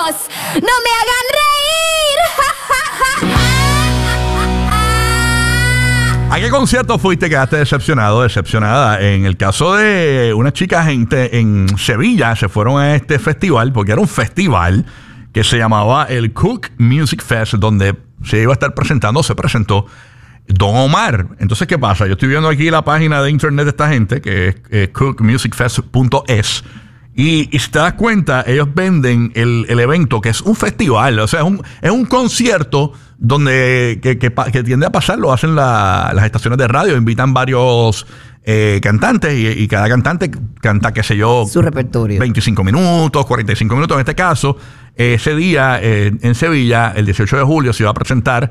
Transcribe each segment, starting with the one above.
no me hagan reír. ¿A qué concierto fuiste? Quedaste decepcionado, decepcionada. En el caso de unas chicas en Sevilla, se fueron a este festival, porque era un festival que se llamaba el Cook Music Fest, donde se iba a estar presentando, se presentó Don Omar. Entonces, ¿qué pasa? Yo estoy viendo aquí la página de internet de esta gente, que es cookmusicfest.es. Y si te das cuenta, ellos venden el evento, que es un festival, o sea, es un concierto donde que tiende a pasar, lo hacen las estaciones de radio, invitan varios cantantes y cada cantante canta, qué sé yo, su repertorio. 25 minutos, 45 minutos en este caso. Ese día en Sevilla, el 18 de julio, se iba a presentar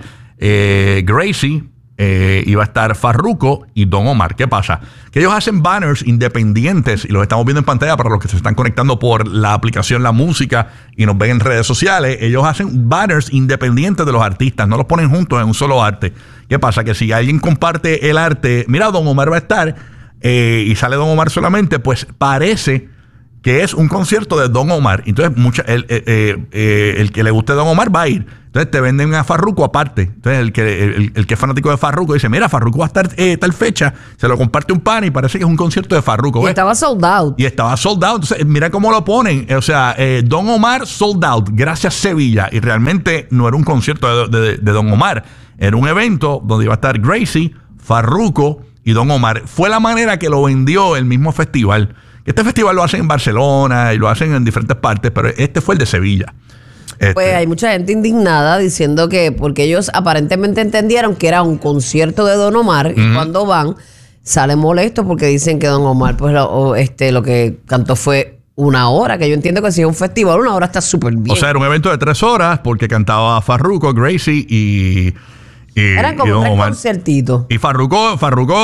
Gracie. Iba a estar Farruko y Don Omar. ¿Qué pasa? Que ellos hacen banners independientes y los estamos viendo en pantalla para los que se están conectando por la aplicación La Música y nos ven en redes sociales. Ellos hacen banners independientes de los artistas, no los ponen juntos en un solo arte. ¿Qué pasa? Que si alguien comparte el arte, mira, Don Omar va a estar y sale Don Omar solamente, pues parece que es un concierto de Don Omar. Entonces, el que le guste Don Omar va a ir. Entonces, te venden a Farruko aparte. Entonces, el que es fanático de Farruko dice, mira, Farruko va a estar tal fecha. Se lo comparte un pan y parece que es un concierto de Farruko. Y estaba sold out. Y estaba sold out. Entonces, mira cómo lo ponen. O sea, Don Omar sold out. Gracias, Sevilla. Y realmente no era un concierto de Don Omar. Era un evento donde iba a estar Gracie, Farruko y Don Omar. Fue la manera que lo vendió el mismo festival. Este festival lo hacen en Barcelona y lo hacen en diferentes partes, pero este fue el de Sevilla. Pues hay mucha gente indignada diciendo que porque ellos aparentemente entendieron que era un concierto de Don Omar y cuando van salen molestos porque dicen que Don Omar pues lo que cantó fue 1 hora, que yo entiendo que si es un festival 1 hora está súper bien. O sea, era un evento de 3 horas porque cantaba Farruko, Gracie y eran como 3 conciertitos. Y Farruko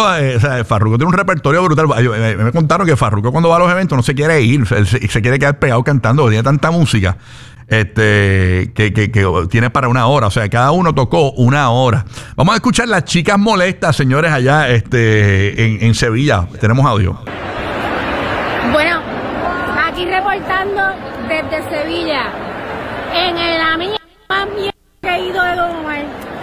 tiene un repertorio brutal. Me contaron que Farruko cuando va a los eventos no se quiere ir, se quiere quedar pegado cantando, tiene tanta música que tiene para 1 hora. O sea, cada uno tocó 1 hora. Vamos a escuchar las chicas molestas, señores, allá en Sevilla. Tenemos audio. Bueno, aquí reportando desde Sevilla, en la mía más mierda que he ido de Don Omar.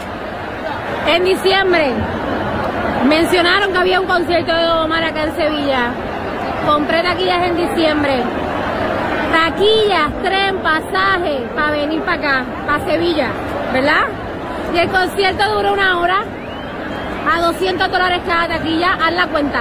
En diciembre mencionaron que había un concierto de Don Omar acá en Sevilla. Compré taquillas en diciembre. Taquillas, tren, pasaje para venir para acá, para Sevilla, ¿verdad? Y el concierto duró 1 hora a $200 cada taquilla. Haz la cuenta.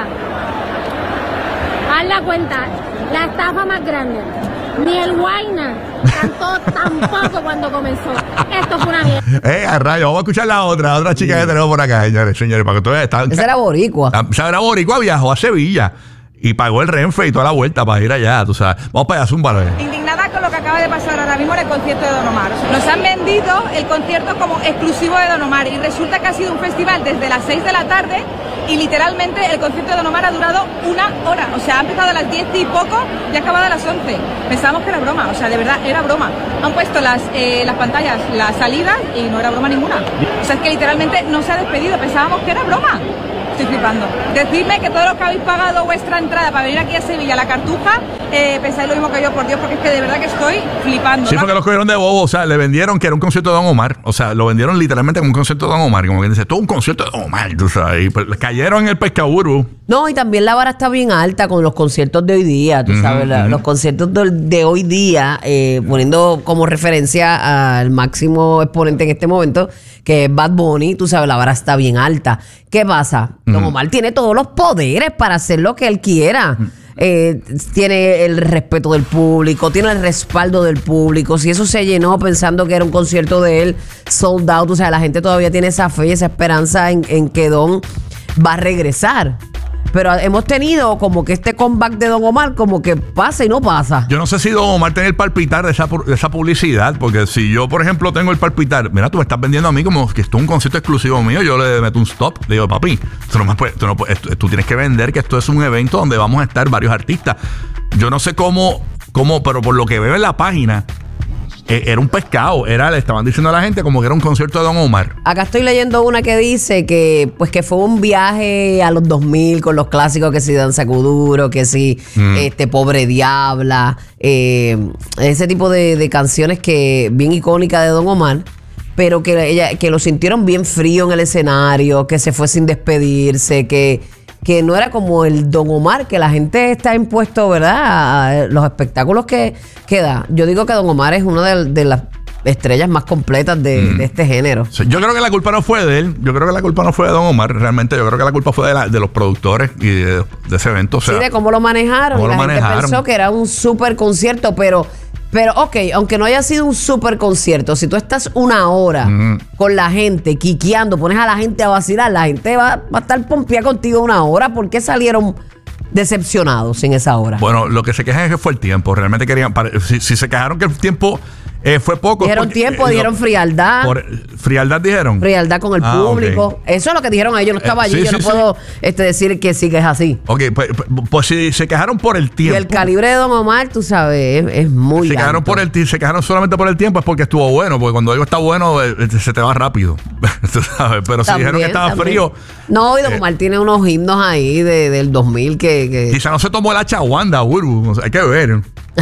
Haz la cuenta. La estafa más grande. Ni el Guayna cantó tampoco cuando comenzó. Esto fue una mierda. A rayo, vamos a escuchar la otra chica que tenemos por acá, señores, para que ustedes están. Esa era boricua. Esa era boricua, viajó a Sevilla y pagó el Renfe y toda la vuelta para ir allá, tú sabes. Vamos para allá, zúmbalo. Indignada con lo que acaba de pasar ahora mismo en el concierto de Don Omar. Nos han vendido el concierto como exclusivo de Don Omar y resulta que ha sido un festival desde las 6 de la tarde y literalmente el concierto de Don Omar ha durado 1 hora. O sea, ha empezado a las 10 y poco y ha acabado a las 11. Pensábamos que era broma, o sea, de verdad era broma. Han puesto las pantallas, la salida y no era broma ninguna. O sea, es que literalmente no se ha despedido, pensábamos que era broma. Estoy flipando. Decidme que todos los que habéis pagado vuestra entrada para venir aquí a Sevilla, la Cartuja, pensáis lo mismo que yo, por Dios, porque es que de verdad que estoy flipando. Sí, porque los cogieron de bobo, o sea, le vendieron que era un concierto de Don Omar, o sea, lo vendieron literalmente como un concierto de Don Omar, como que dice, todo un concierto de Don Omar, tú sabes, y pues, cayeron en el pescaburu. No, y también la vara está bien alta con los conciertos de hoy día, tú sabes, los conciertos de hoy día, poniendo como referencia al máximo exponente en este momento, que es Bad Bunny, tú sabes, la vara está bien alta. ¿Qué pasa? Don Omar tiene todos los poderes para hacer lo que él quiera. Tiene el respeto del público, tiene el respaldo del público. Si eso se llenó pensando que era un concierto de él sold out, o sea, la gente todavía tiene esa fe y esa esperanza en que Don va a regresar. Pero hemos tenido como que este comeback de Don Omar como que pasa y no pasa. Yo no sé si Don Omar tiene el palpitar de esa publicidad, porque si yo, por ejemplo, tengo el palpitar, mira, tú me estás vendiendo a mí como que esto es un concierto exclusivo mío, yo le meto un stop, le digo, papi, tú tienes que vender que esto es un evento donde vamos a estar varios artistas. Yo no sé cómo, pero por lo que veo en la página, era un pescado. Le estaban diciendo a la gente como que era un concierto de Don Omar. Acá estoy leyendo una que dice que pues que fue un viaje a los 2000 con los clásicos, que si Danza Kuduro, que si Pobre Diabla, ese tipo de canciones que bien icónicas de Don Omar, pero que lo sintieron bien frío en el escenario, que se fue sin despedirse, que no era como el Don Omar, que la gente está impuesto, ¿verdad?, a los espectáculos que da. Yo digo que Don Omar es una de las estrellas más completas de este género. Sí, yo creo que la culpa no fue de él. Yo creo que la culpa no fue de Don Omar. Realmente yo creo que la culpa fue de los productores y de ese evento. O sea, sí, de cómo lo manejaron. Cómo y lo la manejaron. gente pensó que era un súper concierto, pero ok, aunque no haya sido un súper concierto, si tú estás una hora con la gente, quiqueando, pones a la gente a vacilar, la gente va a estar pompeada contigo una hora. ¿Por qué salieron decepcionados en esa hora? Bueno, lo que se quejan es que fue el tiempo. Realmente querían... Si se quejaron que el tiempo fue poco... Dijeron tiempo, dijeron frialdad. ¿Frialdad dijeron? Frialdad con el público. Okay. Eso es lo que dijeron ellos. No estaba allí. Yo no puedo decir que sí que es así. Ok, pues si se quejaron por el tiempo... Y el calibre de Don Omar, tú sabes, es muy alto. Se quejaron solamente por el tiempo, es porque estuvo bueno. Porque cuando algo está bueno, se te va rápido. Tú sabes. Pero si dijeron que estaba frío... No, y Don Omar tiene unos himnos ahí del 2000 que... Quizá no se tomó el hacha Wanda, Uru. O sea, hay que ver.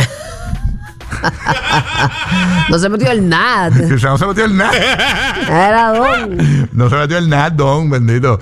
No se metió el NAD. Quizá no se metió el NAD. Era Don. No se metió el NAD, Don, bendito.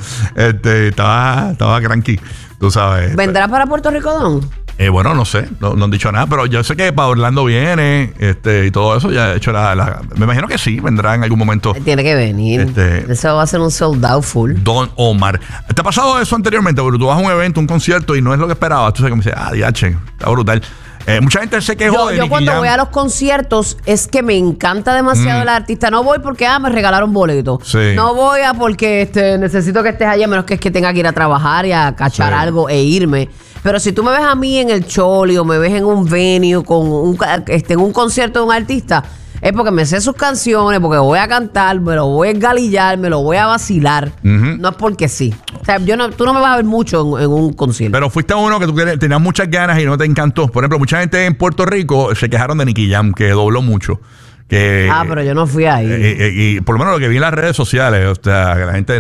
Estaba cranky, tú sabes. ¿Vendrá para Puerto Rico, Don? Bueno, no sé, no han dicho nada, pero yo sé que para Orlando viene y todo eso. Ya he hecho me imagino que sí, vendrá en algún momento. Tiene que venir. Eso va a ser un sold out full. Don Omar. ¿Te ha pasado eso anteriormente? Porque tú vas a un evento, un concierto y no es lo que esperabas. Tú sabes que me dices, diache, está brutal. Mucha gente se quejó de Yo cuando voy a los conciertos es que me encanta demasiado el artista. No voy porque me regalaron boletos. Sí. No voy porque necesito que estés allá, menos que es que tenga que ir a trabajar y a cachar algo e irme. Pero si tú me ves a mí en el Choli o me ves en un venue en un concierto de un artista, es porque me sé sus canciones, porque voy a cantar, me lo voy a engalillar, me lo voy a vacilar. No es porque sí. O sea, tú no me vas a ver mucho en un concierto. Pero fuiste a uno que tú tenías muchas ganas y no te encantó. Por ejemplo, mucha gente en Puerto Rico se quejaron de Nicky Jam, que dobló mucho. Pero yo no fui ahí. Y por lo menos lo que vi en las redes sociales, o sea, que la gente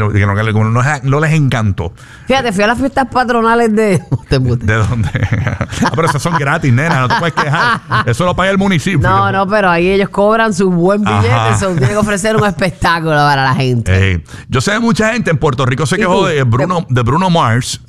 no les encantó. Fíjate, fui a las fiestas patronales de... ¿De dónde? Pero esas son gratis, nena, no te puedes quejar. Eso lo paga el municipio. No, pero ahí ellos cobran su buen billete, tienen que ofrecer un espectáculo para la gente. Yo sé de mucha gente en Puerto Rico se quejó de Bruno Mars,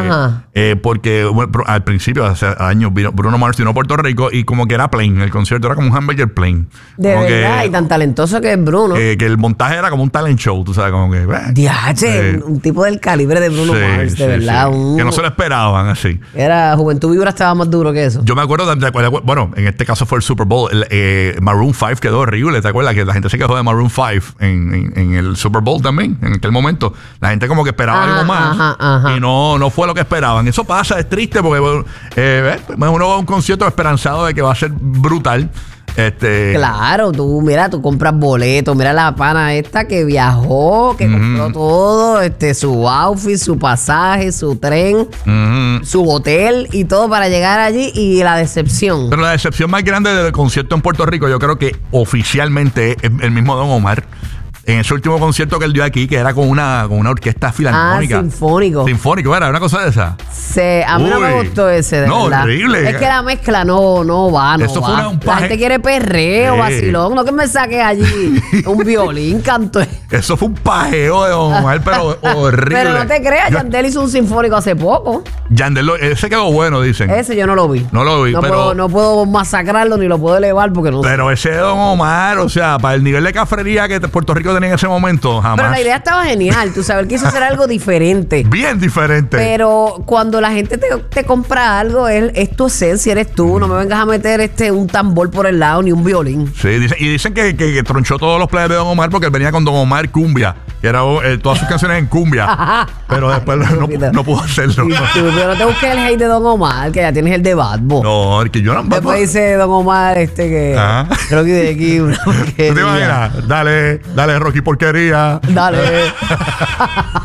porque al principio, hace años, Bruno Mars vino a Puerto Rico y como que era plain, el concierto era como un hamburger plain. De verdad, y tan talentoso que es Bruno. Que el montaje era como un talent show, tú sabes, como que... Diache, un tipo del calibre de Bruno Mars, de verdad. Sí. Que no se lo esperaban así. Era Juventud Vibra, estaba más duro que eso. Yo me acuerdo, bueno, en este caso fue el Super Bowl, Maroon 5 quedó horrible, ¿te acuerdas? Que la gente se quejó de Maroon 5 en el Super Bowl también, en aquel momento. La gente como que esperaba algo más y no fue lo que esperaban. Eso pasa, es triste porque uno va a un concierto esperanzado de que va a ser brutal. Claro, tú compras boletos, mira la pana esta que viajó, que compró todo, su outfit, su pasaje, su tren, su hotel y todo para llegar allí, y la decepción. Pero la decepción más grande del concierto en Puerto Rico, yo creo que oficialmente es el mismo Don Omar. En ese último concierto que él dio aquí, que era con una orquesta filarmónica. Sinfónico. Sinfónico, era una cosa de esa. A mí no me gustó ese, de verdad. Horrible. Es que la mezcla no va. Eso fue la gente quiere perreo, vacilón. No que me saques allí un violín, canto. Eso fue un pajeo de Don Omar, pero horrible. Pero no te creas, Yandel hizo un sinfónico hace poco. Yandel, ese quedó bueno, dicen. Ese yo no lo vi. No lo vi, no puedo masacrarlo ni lo puedo elevar porque no sé. Pero ese Don Omar, o sea, para el nivel de cafrería que Puerto Rico tenía en ese momento, jamás. Pero la idea estaba genial, tú sabes, él quiso hacer algo diferente. Bien diferente. Pero cuando la gente te compra algo, es tu esencia, eres tú. No me vengas a meter un tambor por el lado ni un violín. Sí, dicen que tronchó todos los players de Don Omar porque él venía con Don Omar Cumbia, que era todas sus canciones en cumbia. Pero después no pudo hacerlo. Pero no te busques el hate de Don Omar, que ya tienes el de Bad Bunny. No, que yo no. Después dice Don Omar que creo que de aquí una porquería. ¿Tú te imaginas? Dale, Rocky porquería. Dale.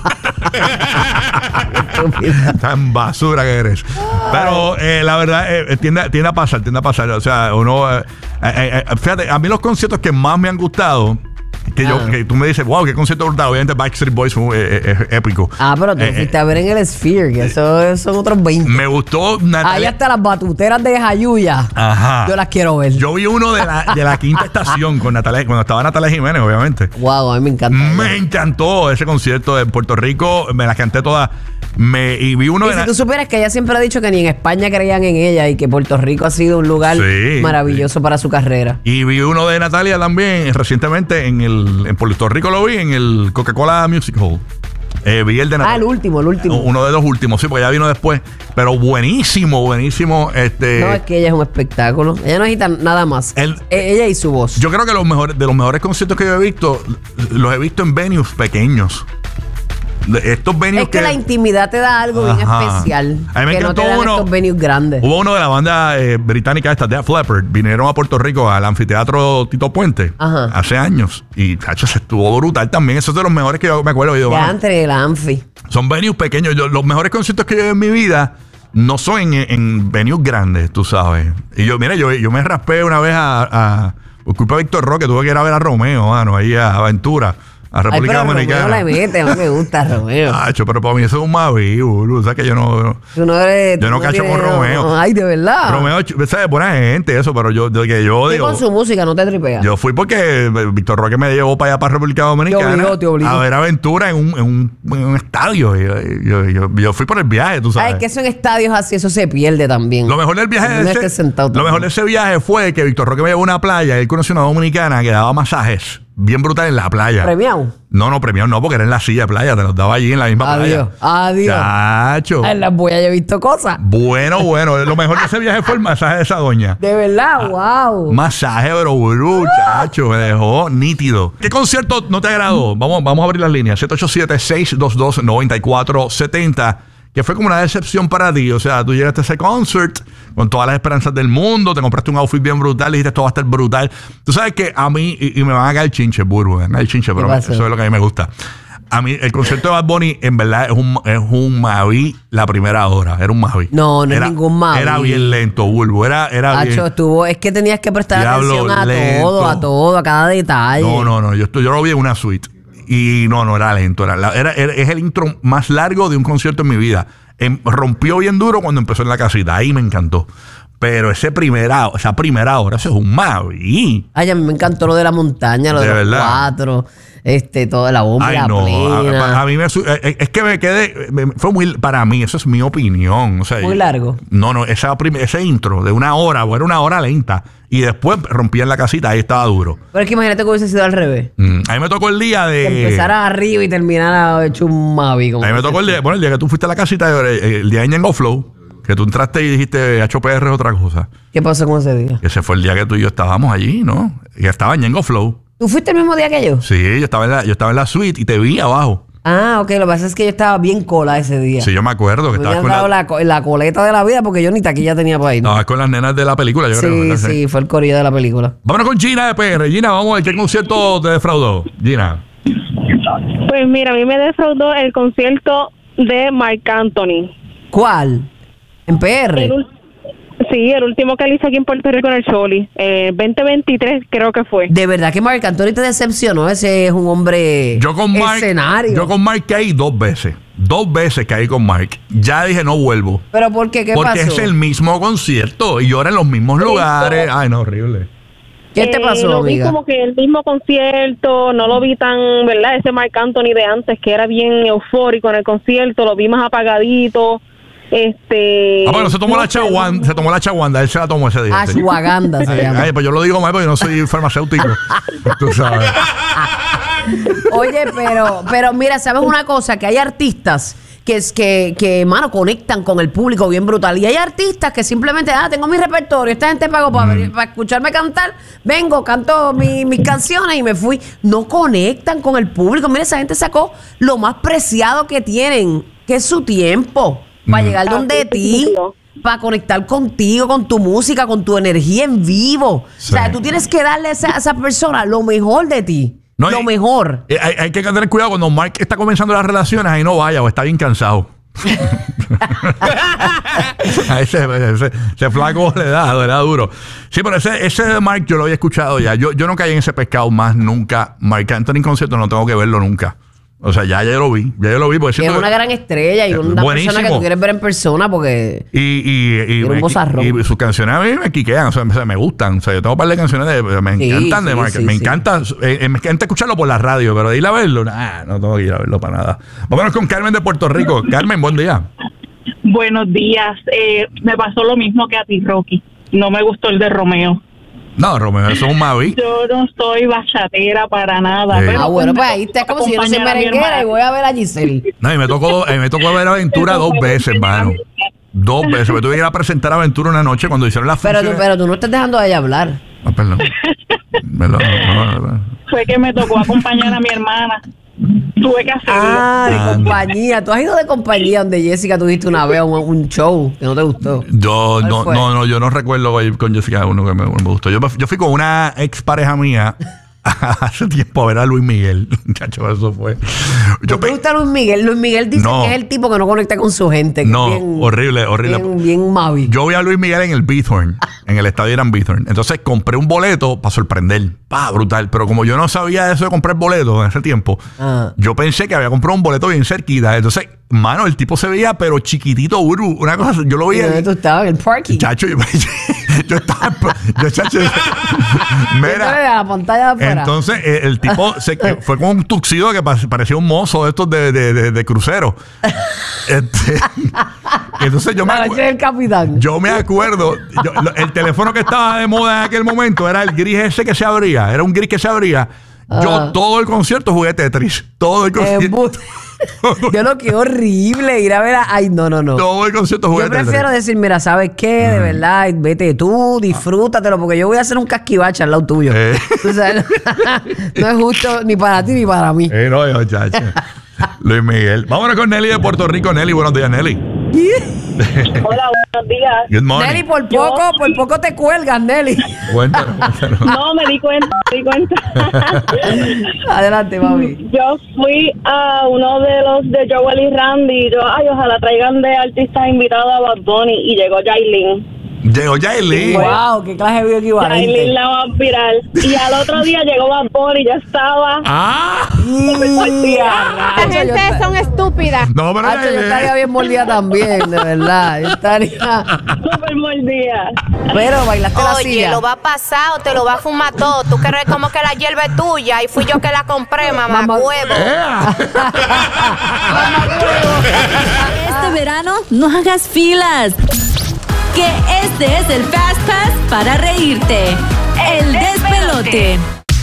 Tan basura que eres. Pero la verdad, tiende a pasar. O sea, uno. Fíjate, a mí los conciertos que más me han gustado. Que tú me dices, wow, qué concierto brutal. Obviamente Backstreet Boys fue épico. Pero tú fuiste a ver en el Sphere, que eso son otros 20. Me gustó Natalia. Ahí hasta las batuteras de Jayuya. Ajá. Yo las quiero ver. Yo vi uno de la quinta estación con Natalia, cuando estaba Natalia Jiménez, obviamente. Wow, a mí me encanta. Me encantó ese concierto en Puerto Rico. Me las canté todas. Y vi uno si tú supieras que ella siempre ha dicho que ni en España creían en ella y que Puerto Rico ha sido un lugar maravilloso para su carrera. Y vi uno de Natalia también recientemente en Puerto Rico, lo vi en el Coca-Cola Music Hall. Vi el de Natalia. El último. Uno de los últimos, sí, porque ya vino después. Pero buenísimo. No, es que ella es un espectáculo. Ella no necesita nada más. Ella y su voz. Yo creo que de los mejores conciertos que yo he visto, los he visto en venues pequeños. Estos venues es que la intimidad te da algo bien especial. A mí me encantó estos venues grandes. Hubo uno de la banda británica esta, Def Leppard. Vinieron a Puerto Rico al anfiteatro Tito Puente hace años. Y chacho, se estuvo brutal también. Eso es de los mejores que yo me acuerdo. Ya entre el anfi. Son venues pequeños. Los mejores conciertos que yo he en mi vida no son en venues grandes, tú sabes. Y yo me raspé una vez por culpa de Víctor Roque, tuve que ir a ver a Romeo, mano, ahí a Aventura. A República Dominicana. Romeo le mete, no me gusta Romeo. Pero para mí eso es un mavi, boludo. O sea que yo no cacho con Romeo. Ay, de verdad. Romeo, ¿sabes? Buena gente, eso, pero yo digo. Con su música no te tripeas. Yo fui porque Víctor Roque me llevó para allá, para República Dominicana. Te obligó. A ver Aventura en un estadio. Yo fui por el viaje, tú sabes. Ay, que eso en estadios así, eso se pierde también. Lo mejor del viaje lo mejor de ese viaje fue que Víctor Roque me llevó a una playa. Él conoció una dominicana que daba masajes bien brutal en la playa. ¿Premiado? No, premiado no, porque era en la silla de playa, te los daba allí en la misma playa. Adiós. Chacho. En las boyas yo he visto cosas. Bueno. Lo mejor de ese viaje fue el masaje de esa doña. De verdad, wow. Masaje, pero chacho, me dejó nítido. ¿Qué concierto no te agradó? Vamos a abrir las líneas. 787-622-9470. Que fue como una decepción para ti. O sea, tú llegaste a ese concert con todas las esperanzas del mundo, te compraste un outfit bien brutal, dijiste esto va a estar brutal. Tú sabes que a mí, y me van a caer chinches, burbu, el chinche, pero eso es lo que a mí me gusta. A mí, el concierto de Bad Bunny, en verdad, es un Mavi la primera hora. Era un Mavi. No es ningún Mavi. Era bien lento, Bulbo. Era bien. Es que tenías que prestar atención a todo, a cada detalle. No. Yo lo vi en una suite. Y no era lento. Es el intro más largo de un concierto en mi vida. Rompió bien duro cuando empezó en la casita. Ahí me encantó. Pero esa primera hora, eso es un Mavi. Ay, a mí me encantó lo de la montaña, lo de los cuatro. Toda la bomba, la plena. A mí es que me quedé. Fue muy. Para mí, eso es mi opinión. O sea, muy largo. No, ese intro de una hora, o era una hora lenta. Y después rompía en la casita, ahí estaba duro. Pero es que imagínate que hubiese sido al revés. A mí me tocó el día de. Que empezara arriba y terminara hecho un Mavi. A mí me tocó el día que tú fuiste a la casita, el día de Ñengo Flow. Que tú entraste y dijiste, HPR es otra cosa. ¿Qué pasó con ese día? Ese fue el día que tú y yo estábamos allí, ¿no? Y estaba en Ñengo Flow. ¿Tú fuiste el mismo día que yo? Sí, yo estaba en la suite y te vi abajo. Ok, lo que pasa es que yo estaba bien cola ese día. Sí, yo me acuerdo que estabas con la coleta de la vida porque yo ni taquilla tenía para ir. Estabas con las nenas de la película, yo creo. Sí, fue el corillo de la película. Vámonos con Gina de PR. Gina, vamos a ver qué concierto te defraudó. Gina. Pues mira, a mí me defraudó el concierto de Marc Anthony. ¿Cuál? ¿En PR? Sí, el último que él hizo aquí en Puerto Rico en el Choli. 2023 creo que fue. De verdad que Marc Anthony te decepcionó. Ese es un hombre escenario. Yo con Marc caí 2 veces. 2 veces caí con Marc. Ya dije, no vuelvo. ¿Pero por qué? ¿Qué pasó? Porque es el mismo concierto y yo era en los mismos lugares. Ay, no, horrible. ¿Qué te pasó, lo amiga? vi como que el mismo concierto, no lo vi tan, ¿verdad? Ese Marc Anthony de antes, que era bien eufórico en el concierto, lo vi más apagadito. Bueno, se tomó la chaguanda, él se la tomó ese día. Ashwagandha se llama. Pues yo lo digo mal porque yo no soy farmacéutico. Tú sabes. Oye, pero mira, ¿sabes una cosa? Que hay artistas que mano, conectan con el público bien brutal. Y hay artistas que simplemente, tengo mi repertorio, esta gente pagó para escucharme cantar, vengo, canto mis canciones y me fui. No conectan con el público. Mira, esa gente sacó lo más preciado que tienen, que es su tiempo. Para llegar donde ti, para conectar contigo, con tu música, con tu energía en vivo. Sí. O sea, tú tienes que darle a esa persona lo mejor de ti. No, lo mejor. Hay que tener cuidado cuando Mark está comenzando las relaciones, ahí no vaya o está bien cansado. A ese flaco le da duro. Sí, pero ese de Mark yo lo había escuchado ya. Yo no caí en ese pescado más nunca. Marc Anthony en concierto no tengo que verlo nunca. O sea, ya yo lo vi. Porque es una gran estrella y una persona que tú quieres ver en persona porque y un vozarrón. Y sus canciones a mí me quiquean, o sea, me gustan. O sea, yo tengo un par de canciones me encantan de Marc. Me encanta escucharlo por la radio, pero de ir a verlo, no tengo que ir a verlo para nada. Vámonos con Carmen de Puerto Rico. Carmen, buen día. Buenos días. Me pasó lo mismo que a ti, Rocky. No me gustó el de Romeo. No, Romeo, eso es un Mavi. Yo no soy bachatera para nada. Pero bueno, pues ahí está como si yo no soy merenguera y voy a ver a Giselle. No, y me tocó ver Aventura 2 veces, hermano. 2 veces. Me tuve que ir a presentar Aventura una noche cuando hicieron la función. Pero tú no estás dejando a ella hablar. Perdón. Fue que me tocó acompañar a mi hermana. Tuve que hacerlo. De compañía. Tú has ido de compañía donde Jessica tuviste una vez un show que no te gustó. Yo no recuerdo ir con Jessica uno que me gustó. Yo fui con una ex pareja mía hace tiempo a ver a Luis Miguel. Muchacho, eso fue. ¿Te gusta Luis Miguel? Luis Miguel dice que es el tipo que no conecta con su gente. Que no, es bien, horrible. Bien Mavi. Yo vi a Luis Miguel en el Bithorn, en el estadio Irán Bithorn. Entonces compré un boleto para sorprender. Brutal. Pero como yo no sabía eso de comprar boletos en ese tiempo, yo pensé que había comprado un boleto bien cerquita. Entonces, mano, el tipo se veía pero chiquitito, una cosa, yo lo vi. ¿Dónde tú estabas? En el parking. Chacho, yo estaba. Chacho. Mira. A la pantalla de afuera. Entonces, el tipo fue con un tuxedo que parecía un mozo de estos de crucero. Entonces yo me acuerdo, el teléfono que estaba de moda en aquel momento era el gris ese que se abría. Era un gris que se abría. Yo todo el concierto jugué Tetris. Todo el concierto. Yo lo que horrible ir a ver no. Todo el concierto jugué Tetris. Yo prefiero decir, mira, ¿sabes qué? De verdad, vete tú, disfrútatelo, porque yo voy a hacer un casquivache al lado tuyo. Tú sabes, no es justo ni para ti ni para mí. No, chacho. Luis Miguel. Vámonos con Nelly de Puerto Rico. Nelly, buenos días, Nelly. Hola, buenos días. Good morning. Nelly, por poco te cuelgas, Nelly. Cuéntanos. No, me di cuenta. Adelante, mami. Yo fui a uno de los de Joel y Randy. Ojalá traigan de artistas invitados a Bad Bunny. Y llegó Yailin. Llegó Yailin. Wow, qué clase de video equivalente. Yailin la va a viral. Y al otro día llegó Bad Bunny y ya estaba. La gente son estúpidas. No, pero yo estaría bien mordida también, de verdad. Yo estaría súper mordida. Pero bailaste la silla. Oye, lo va a pasar o te lo va a fumar todo. Tú crees como que la hierba es tuya y fui yo que la compré, mamá huevo. Este verano no hagas filas. Que este es el Fast Pass para reírte. El despelote.